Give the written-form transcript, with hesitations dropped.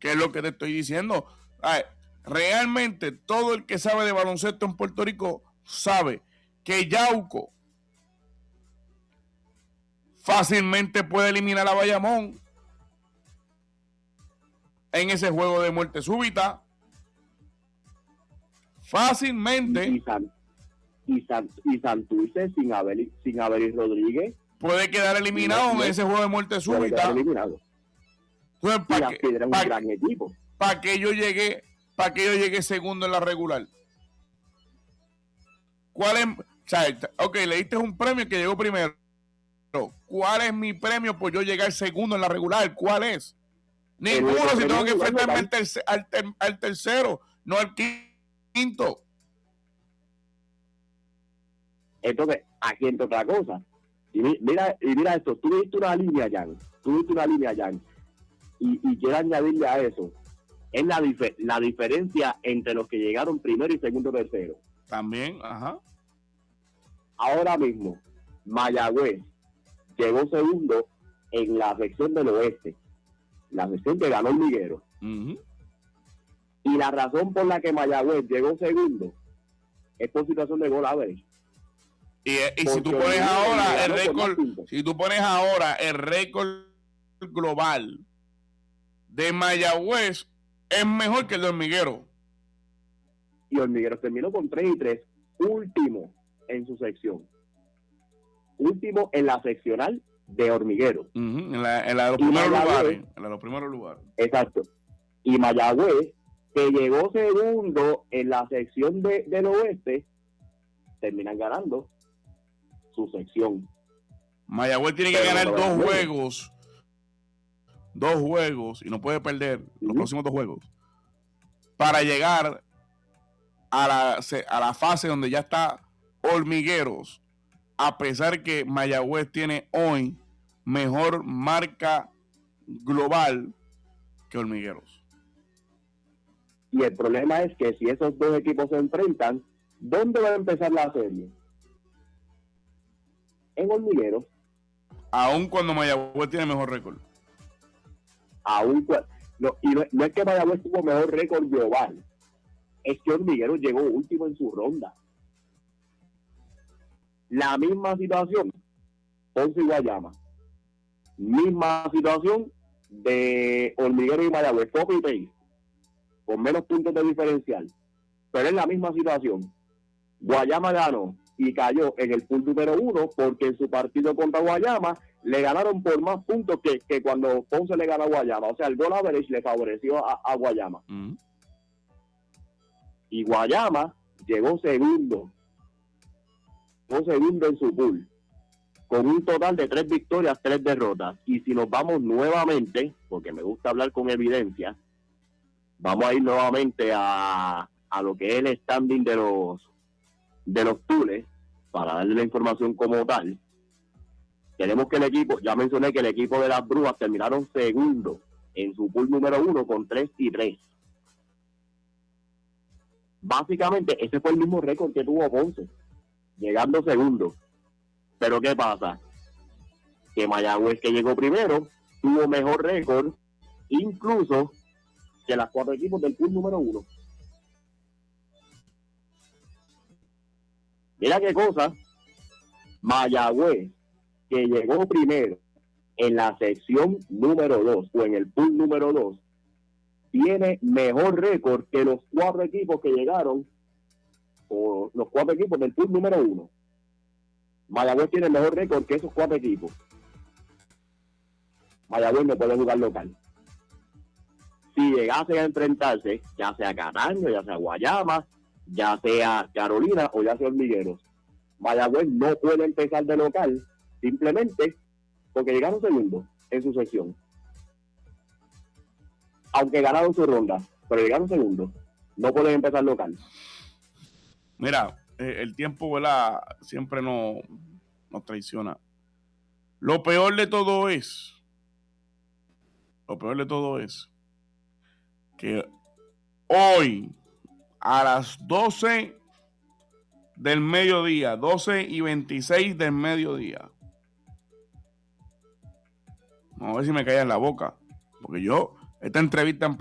¿Qué es lo que te estoy diciendo? Ay, realmente todo el que sabe de baloncesto en Puerto Rico sabe que Yauco fácilmente puede eliminar a Bayamón en ese juego de muerte súbita. Fácilmente. Y Santurce sin Abelis Rodríguez puede quedar eliminado en ese juego de muerte súbita. Entonces, ¿para qué yo llegué segundo en la regular? ¿Cuál es? O sea, ok, le diste un premio que llegó primero. ¿Cuál es mi premio por yo llegar segundo en la regular? ¿Cuál es? Ninguno, si tengo que enfrentarme al tercero, no al quinto. Entonces, aquí entra otra cosa. Y mira esto, tú viste una línea, Jan. Y quiero añadirle a eso. Es la diferencia entre los que llegaron primero y segundo tercero. También, ajá. Ahora mismo, Mayagüez llegó segundo en la sección del oeste. La sección que ganó Hormiguero. Uh-huh. Y la razón por la que Mayagüez llegó segundo es por situación de gol average. Y si tú pones ahora el récord, el récord global de Mayagüez es mejor que el de Hormiguero. Y Hormiguero terminó con 3-3, último en su sección. Último en la seccional de Hormiguero. Uh-huh. En la de los primeros lugares. En la de los primeros lugares. Exacto. Y Mayagüez, que llegó segundo en la sección del oeste, terminan ganando su sección. Mayagüez tiene que ganar dos juegos y no puede perder los próximos 2 juegos para llegar a la fase donde ya está Hormigueros, a pesar que Mayagüez tiene hoy mejor marca global que Hormigueros. Y el problema es que si esos dos equipos se enfrentan, ¿dónde va a empezar la serie? En Hormigueros. Aún cuando Mayagüez tiene mejor récord. No es que Mayagüez tuvo mejor récord global, es que Hormigueros llegó último en su ronda. La misma situación, Ponce y Guayama. Misma situación de Hormigueros y Mayagüez, copy y paste, con menos puntos de diferencial. Pero es la misma situación. Guayama ganó y cayó en el punto número 1 porque en su partido contra Guayama le ganaron por más puntos que cuando Ponce le ganó a Guayama. O sea, el gol average le favoreció a Guayama. Uh-huh. Y Guayama llegó segundo en su pool, con un total de 3 victorias, 3 derrotas. Y si nos vamos nuevamente, porque me gusta hablar con evidencia, vamos a ir nuevamente a lo que es el standing de los pools, para darle la información como tal. Tenemos que el equipo, ya mencioné que el equipo de las Brujas terminaron segundo en su pool número 1 con 3-3. Básicamente, ese fue el mismo récord que tuvo Ponce, llegando segundo. Pero ¿qué pasa? Que Mayagüez, que llegó primero, tuvo mejor récord, incluso que las 4 equipos del pool número 1. Mira qué cosa, Mayagüez, que llegó primero en la sección número 2 o en el pool número 2, tiene mejor récord que los 4 equipos que llegaron, o los 4 equipos del pool número 1. Mayagüez tiene mejor récord que esos 4 equipos. Mayagüez no puede jugar local. Si llegase a enfrentarse, ya sea Cataño, ya sea Guayama, ya sea Carolina o ya sea Hormigueros, Mayagüez no puede empezar de local simplemente porque llegaron segundo en su sección. Aunque ganaron su ronda, pero llegaron segundo, no pueden empezar local. Mira, el tiempo, ¿verdad?, siempre nos traiciona. Lo peor de todo es que hoy a las 12 del mediodía, 12:26 del mediodía, vamos a ver si me callan la boca, porque esta entrevista